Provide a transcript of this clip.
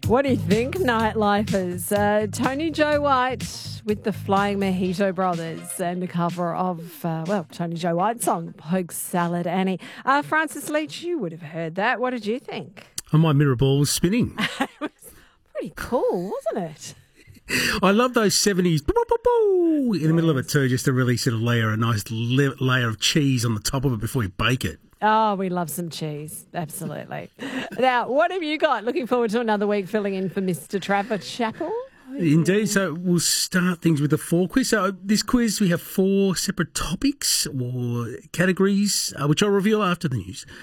What do you think, nightlifers? Tony Joe White with the Flying Mojito Brothers and a cover of, Tony Joe White's song, Pogue Salad Annie. Francis Leach, you would have heard that. What did you think? Oh, my mirror ball was spinning. It was pretty cool, wasn't it? I love those 70s in the middle of it too, just to really sort of layer a nice layer of cheese on the top of it before you bake it. Oh, we love some cheese. Absolutely. Now, what have you got? Looking forward to another week filling in for Mr. Trevor Chappell. Indeed. So we'll start things with the 4 quiz. So this quiz, we have 4 separate topics or categories, which I'll reveal after the news.